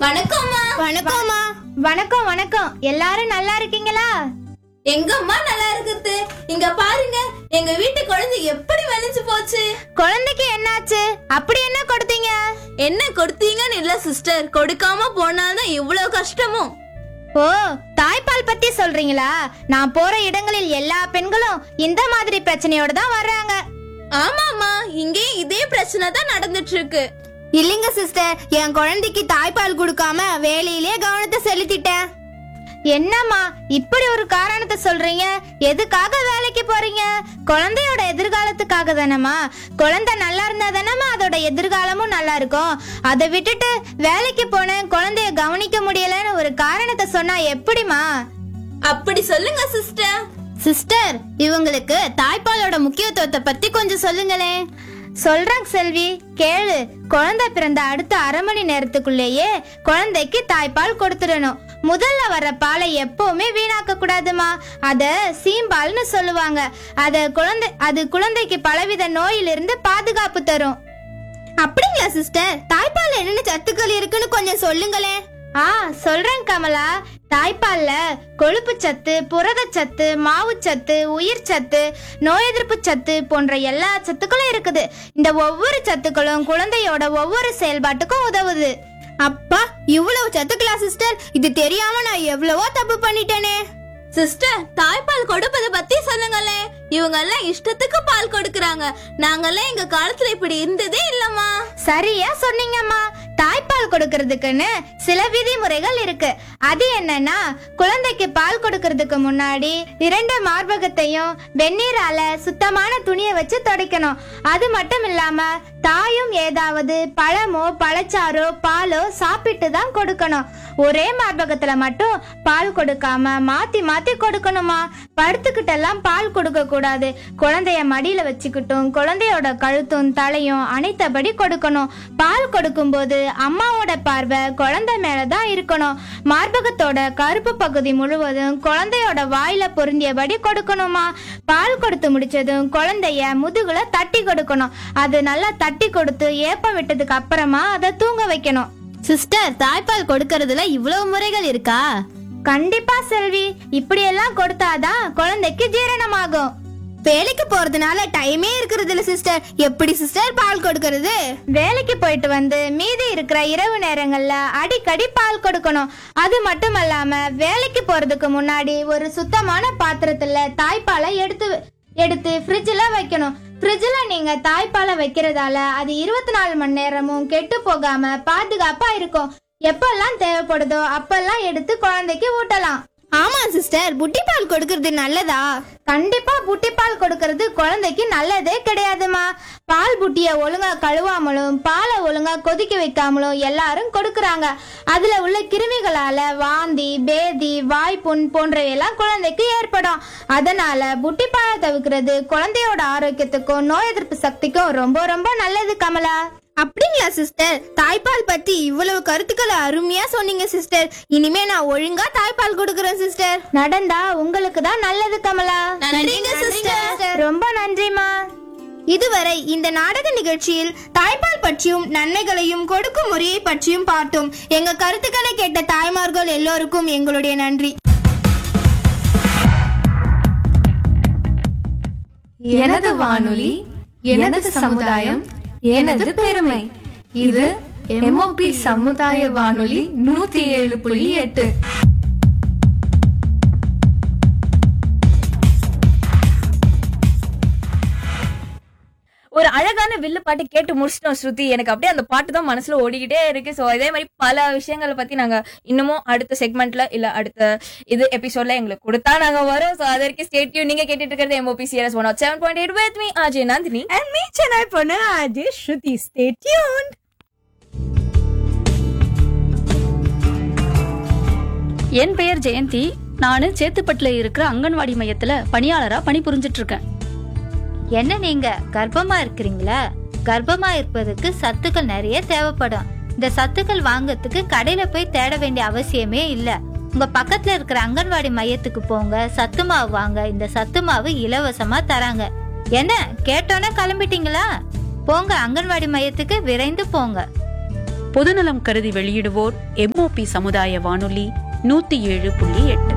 வணக்கம்மா. வணக்கம்மா. வணக்கம் வணக்கம். எல்லாரும் நல்லா இருக்கீங்களா? எங்கம்மா நல்லா இருக்குது. இங்க பாருங்க, எங்க வீட்டு குழந்தை எப்படி வெளிச்சு போச்சு. குழந்தைக்கு என்னாச்சு? அப்படி என்ன கொடுத்தீங்க? என்ன கொடுத்தீங்கன்னு இல்ல சிஸ்டர், கொடுக்காம போனாதான் இவ்வளவு கஷ்டமும். ஓ, தாய்ப்பால் பத்தி சொல்றீங்களா? நான் போற இடங்களில் எல்லா பெண்களும் இந்த மாதிரி பிரச்சனையோட தான் வர்றாங்க. ஆமாமா, இங்கே இதே பிரச்சனை தான் நடந்துட்டு இருக்கு. இல்லைங்க சிஸ்டர், என் குழந்தைக்கு தாய்ப்பால் கொடுக்காம வேலையிலே கவனத்தை செலுத்திட்டேன். என்னம்மா இப்படி ஒரு காரணத்தை சொல்றீங்க? எதுக்காக வேலைக்கு போறீங்க? குழந்தையோட எதிர்காலத்துக்காக தானம்மா. குழந்தை நல்லா இருந்தா தானம்மா அதோட எதிர்காலமும் நல்லா இருக்கும். அதை விட்டுட்டு வேலைக்கு போனேன், குழந்தைய கவனிக்க முடியலன்னு ஒரு காரணத்தை சொன்னா எப்படிமா? அப்படி சொல்லுங்க சிஸ்டர். சிஸ்டர், இவங்களுக்கு தாய்ப்பாலோட முக்கியத்துவத்தை பத்தி கொஞ்சம் சொல்லுங்களேன். சொல்றேன் செல்வி, கேளு. குழந்தை பிறந்த அடுத்த அரை மணி நேரத்துக்குள்ளேயே குழந்தைக்கு தாய்ப்பால் கொடுத்துடணும். முதல்ல வர்ற பாலை எப்பவுமே வீணாக்க கூடாதுமா. அத சீம்பால்னு சொல்லுவாங்க. அது குழந்தைக்கு பலவித நோயிலிருந்து பாதுகாப்பு தரும். அப்படிங்களா சிஸ்டர்? தாய்ப்பால் என்னென்ன சத்துக்கள் இருக்குன்னு கொஞ்சம் சொல்லுங்களேன். சொல்றேன் கமலா. தாய்ப்பால்ல கொழுப்பு சத்து, புரதச்சத்து, மாவுச்சத்து, உயிர் சத்து, நோய் எதிர்ப்பு சத்து போன்ற எல்லா சத்துக்களும் இருக்குது. இந்த ஒவ்வொரு சத்துக்களும் குழந்தையோட ஒவ்வொரு செயல்பாட்டுக்கும் உதவுது. அப்பா, இவ்வளவு சத்துக்களா சிஸ்டர்? இது தெரியாம நான் எவ்வளவோ தப்பு பண்ணிட்டேனே. சிஸ்டர், தாய்ப்பால் கொடுப்பதை பத்தி சொல்லுங்களே. இவங்க எல்லாம் இஷ்டத்துக்கு பால் கொடுக்கறாங்க. நாங்கெல்லாம் எங்க காலத்துல இப்படி இருந்ததே இல்லம்மா. சரியா சொன்னீங்கம்மா. தாய்ப்பால் கொடுக்கறதுக்குன்னு சில விதிமுறைகள் இருக்கு. அது என்னன்னா, குழந்தைக்கு பால் கொடுக்கறதுக்கு முன்னாடி 2 மார்பகத்தையும் வெந்நீரால சுத்தமான துணியை வச்சு துடைக்கணும். அது மட்டும் இல்லாம தாயும் ஏதாவது பழமோ பழச்சாறோ பாலோ சாப்பிட்டு தான் கொடுக்கணும். ஒரே மார்பகத்துல மட்டும் பால் கொடுக்காம மாத்தி மாத்தி கொடுக்கணுமா. படுத்துக்கிட்டெல்லாம் பால் கொடுக்க கூடாது. குழந்தைய மடியில வச்சுக்கிட்டும் குழந்தையோட கழுத்தும் தலையும் அணைத்தபடி கொடுக்கணும். பால் கொடுக்கும் போது அம்மாவோட பார்வை குழந்தை மேலதான் இருக்கணும். மார்பகத்தோட கருப்பு பகுதி முழுவதும் குழந்தையோட வாயில பொருந்தியபடி கொடுக்கணுமா. பால் கொடுத்து முடிச்சதும் குழந்தைய முதுகுல தட்டி கொடுக்கணும். அது நல்லா தட்டி கொடுத்து ஏப்பம் விட்டதுக்கு அப்புறமா அதை தூங்க வைக்கணும். சிஸ்டர், தாய்ப்பால் கொடுக்கறதுல இவ்வளவு முறைகள் இருக்கா? கண்டிப்பா செல்வி, இப்படி எல்லாம் கொடுத்தாதான் குழந்தைக்கு ஜீரணமாகும். வேலைக்கு போறதுனால டைமே இருக்கிறது இல்ல சிஸ்டர். எப்படி சிஸ்டர் பால் கொடுக்கறது? வேலைக்கு போயிட்டு வந்து மீதி இருக்கிற இரவு நேரங்கள்ல அடிக்கடி பால் கொடுக்கணும். அது மட்டும் இல்லாம வேலைக்கு போறதுக்கு முன்னாடி ஒரு சுத்தமான பாத்திரத்துல தாய்ப்பாலை எடுத்து ஃப்ரிட்ஜ்ல வைக்கணும். ஃப்ரிட்ஜ்ல நீங்க தாய்ப்பாலை வைக்கிறதால அது 24 மணி நேரமும் கெட்டு போகாம பாதுகாப்பா இருக்கும். எப்பெல்லாம் தேவைப்படுதோ அப்பெல்லாம் எடுத்து குழந்தைக்கு ஊட்டலாம். ஆமா சிஸ்டர், புட்டி பால் கொடுக்கறது நல்லதா? கண்டிப்பா புட்டி பால் கொடுக்கறது குழந்தைக்கு நல்லதே கிடையாதுமா. பால் புட்டிய ஒழுங்கா கழுவாமலும் பாலை ஒழுங்கா கொதிக்க வைக்காமலும் எல்லாரும் கொடுக்கறாங்க. அதுல உள்ள கிருமிகளால வாந்தி, பேதி, வாய்ப்புண் போன்றவையெல்லாம் குழந்தைக்கு ஏற்படும். அதனால புட்டி பாலை தவிர்க்கிறது குழந்தையோட ஆரோக்கியத்துக்கும் நோய் எதிர்ப்பு சக்திக்கும் ரொம்ப ரொம்ப நல்லது கமலா. அப்படிங்களா சிஸ்டர்? தாய்ப்பால் பத்தி இவ்வளவு கருத்துக்களை அருமையா சொன்னீங்க சிஸ்டர். இனிமே நான் ஒழுங்கா தாய்ப்பால் கொடுக்கறேன் சிஸ்டர். நடந்தா உங்களுக்கு தான் நல்லது கமலா. நன்றிங்க சிஸ்டர். ரொம்ப நன்றிமா. இதுவரை இந்த நாடக நிகழ்ச்சியில் தாய்ப்பால் பற்றியும் நன்மைகளையும் கொடுக்கும் முறையை பற்றியும் பார்த்தோம். எங்க கருத்துக்களை கேட்ட தாய்மார்கள் எல்லோருக்கும் எங்களுடைய நன்றி. எனது வானொலி, எனது சமுதாயம், எனது பெருமை. இது MOP சமுதாய வானொலி 107.8. ஒரு அழகான வில்லு பாட்டு கேட்டு முடிச்சிட்டோம் ஸ்ருதி. எனக்கு அப்படியே அந்த பாட்டு தான் மனசுல ஓடிக்கிட்டே இருக்கு. ஸோ இதே மாதிரி பல விஷயங்களை பத்தி நாங்க இன்னமும் அடுத்த செக்மெண்ட்ல இல்ல அடுத்த இது எபிசோட்ல எங்களுக்கு கொடுத்தா நாங்க வரோம். ஸோ அதற்கு ஸ்டே டியூன். நீங்க கேட்டுட்டு இருக்கிறது MOP CRS 107.8 with me RJ Nandini and me Chennai Ponnu RJ Shruti. Stay tuned. என் பெயர் ஜெயந்தி. நானு சேத்துப்பட்டுல இருக்கிற அங்கன்வாடி மையத்துல பணியாளரா பணிபுரிஞ்சிட்டு இருக்கேன். என்ன நீங்க கர்ப்பமா இருக்கிறீங்களா? கர்ப்பமா இருப்பதுக்கு சத்துக்கள் நிறைய தேவைப்படும். இந்த சத்துக்கள் வாங்கறதுக்கு கடையில போய் தேட வேண்டிய அவசியமே இல்ல. உங்க பக்கத்துல இருக்கிற அங்கன்வாடி மையத்துக்கு போங்க, சத்து மாவு வாங்க. இந்த சத்து மாவு இலவசமா தராங்க. என்ன கேட்டோன்னே கிளம்பிட்டீங்களா? போங்க, அங்கன்வாடி மையத்துக்கு விரைந்து போங்க. பொதுநலம் கருதி வெளியிடுவோர் MOP சமுதாய வானொலி 107.8.